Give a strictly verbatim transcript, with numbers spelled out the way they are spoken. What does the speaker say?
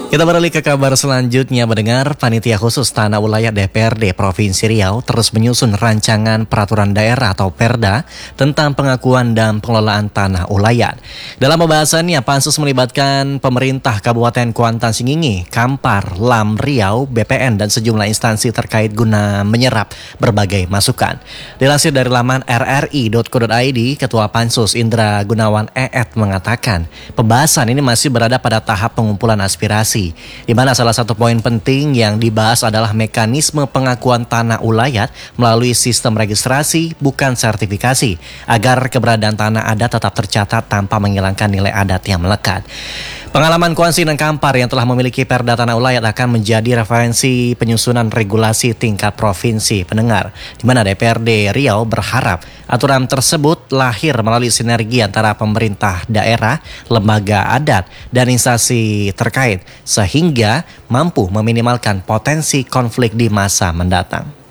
Kita beralih ke kabar selanjutnya, mendengar Panitia Khusus Tanah Ulayat D P R D Provinsi Riau terus menyusun rancangan peraturan daerah atau Perda tentang pengakuan dan pengelolaan tanah ulayat. Dalam pembahasannya, Pansus melibatkan pemerintah Kabupaten Kuantan Singingi, Kampar, Lam Riau, B P N dan sejumlah instansi terkait guna menyerap berbagai masukan. Dilansir dari laman r r i dot co dot i d, Ketua Pansus Indra Gunawan E E T mengatakan, pembahasan ini masih berada pada tahap pengumpulan aspirasi, di mana salah satu poin penting yang dibahas adalah mekanisme pengakuan tanah ulayat melalui sistem registrasi bukan sertifikasi, agar keberadaan tanah adat tetap tercatat tanpa menghilangkan nilai adat yang melekat. Pengalaman Kuantan dan Kampar yang telah memiliki Perda Tanah Ulayat akan menjadi referensi penyusunan regulasi tingkat provinsi. Pendengar, di mana D P R D Riau berharap aturan tersebut lahir melalui sinergi antara pemerintah daerah, lembaga adat, dan instansi terkait, sehingga mampu meminimalkan potensi konflik di masa mendatang.